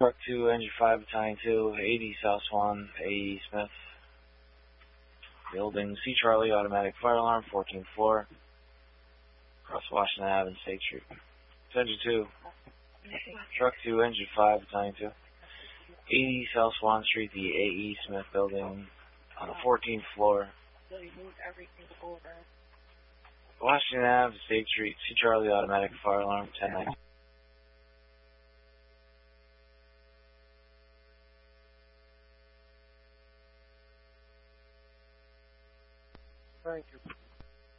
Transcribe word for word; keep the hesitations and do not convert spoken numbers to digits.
Truck two, Engine five, Battalion two, eighty South Swan, A E Smith. Building C Charlie, automatic fire alarm, fourteenth floor. Across Washington Avenue and State Street. Engine two. Truck two, Engine five, Battalion two. eighty South Swan Street, the A E Smith building on the fourteenth floor. Washington Avenue, State Street, C Charlie, automatic fire alarm, ten nineteen. Thank you.